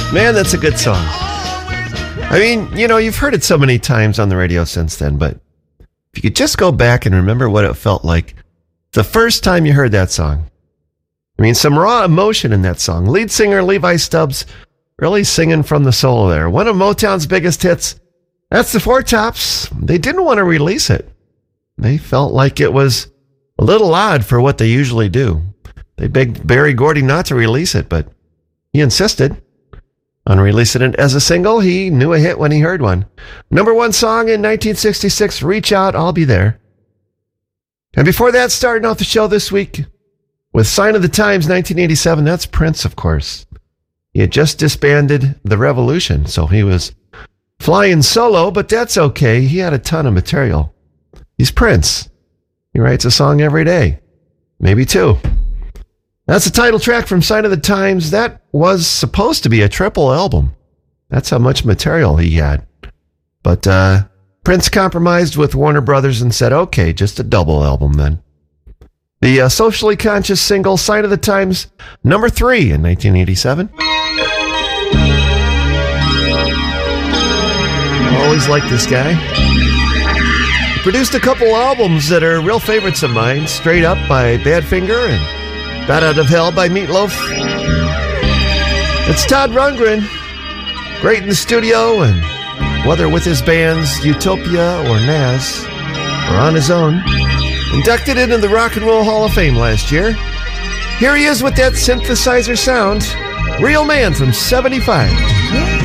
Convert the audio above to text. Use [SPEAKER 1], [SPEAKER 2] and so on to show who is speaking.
[SPEAKER 1] Man, that's a good song. I mean, you've heard it so many times on the radio since then, but if you could just go back and remember what it felt like the first time you heard that song. I mean, some raw emotion in that song. Lead singer Levi Stubbs really singing from the soul there. One of Motown's biggest hits. That's the Four Tops. They didn't want to release it. They felt like it was a little odd for what they usually do. They begged Berry Gordy not to release it, but he insisted on releasing it as a single. He knew a hit when he heard one. Number one song in 1966, Reach Out, I'll Be There. And before that, starting off the show this week with Sign of the Times, 1987, that's Prince, of course. He had just disbanded The Revolution, so he was flying solo, but that's okay. He had a ton of material. He's Prince. He writes a song every day. Maybe two. That's the title track from Sign of the Times. That was supposed to be a triple album. That's how much material he had. But Prince compromised with Warner Brothers and said, okay, just a double album then. The socially conscious single, Sign of the Times, number 3 in 1987. Always liked this guy. He produced a couple albums that are real favorites of mine. Straight Up by Badfinger and Bat Out of Hell by Meatloaf. It's Todd Rundgren. Great in the studio, and whether with his bands Utopia or Nas, or on his own, inducted into the Rock and Roll Hall of Fame last year. Here he is with that synthesizer sound. Real Man from 75.